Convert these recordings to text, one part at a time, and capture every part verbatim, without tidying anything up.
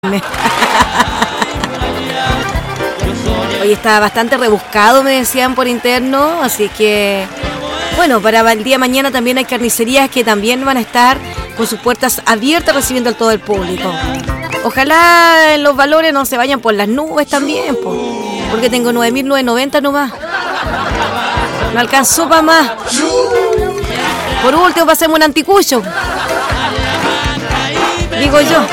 Hoy está bastante rebuscado, me decían por interno, así que bueno, para el día de mañana también hay carnicerías que también van a estar con sus puertas abiertas recibiendo a todo el público. Ojalá los valores no se vayan por las nubes también, po, porque tengo nueve mil novecientos noventa nomás. No alcanzó para más. Por último pasemos un anticucho, digo yo.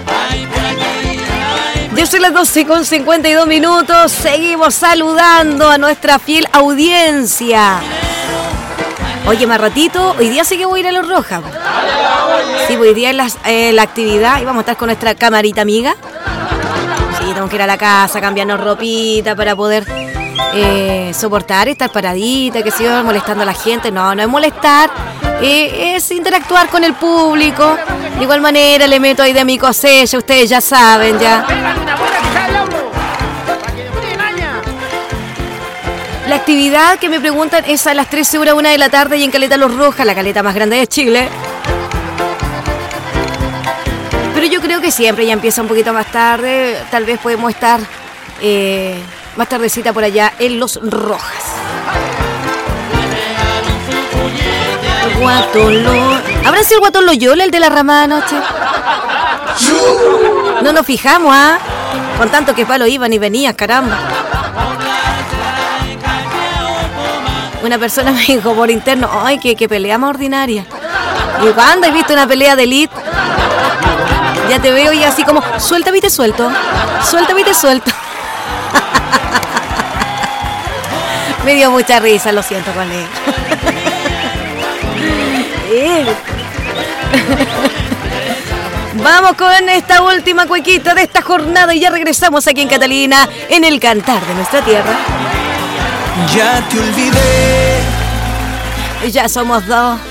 Yo soy las doce con cincuenta y dos minutos. Seguimos saludando a nuestra fiel audiencia. Oye, más ratito, hoy día sí que voy a ir a Los Rojas. Sí, hoy día es la, eh, la actividad y vamos a estar con nuestra camarita amiga. Sí, tenemos que ir a la casa, cambiarnos ropita para poder eh, soportar, estar paradita, que siga molestando a la gente. No, no es molestar, eh, es interactuar con el público. De igual manera le meto ahí de mi cosecha, ustedes ya saben, ya. La actividad que me preguntan es a las trece horas, una de la tarde y en Caleta Los Rojas, la caleta más grande de Chile. Pero yo creo que siempre ya empieza un poquito más tarde. Tal vez podemos estar eh, más tardecita por allá en Los Rojas. Guatón Lo... ¿Habrá sido el Guatón Loyola el de la ramada anoche? No nos fijamos, ¿ah? ¿eh? Con tanto que palo iban y venían, caramba. Una persona me dijo por interno, ay, que, que pelea más ordinaria. ¿Y cuándo has visto una pelea de elite? Ya te veo y así como, suéltame y te suelto, suéltame y te suelto. Me dio mucha risa, lo siento con él. Vamos con esta última cuequita de esta jornada y ya regresamos aquí en Catalina, en el cantar de nuestra tierra. Ya te olvidé. Ya somos dos.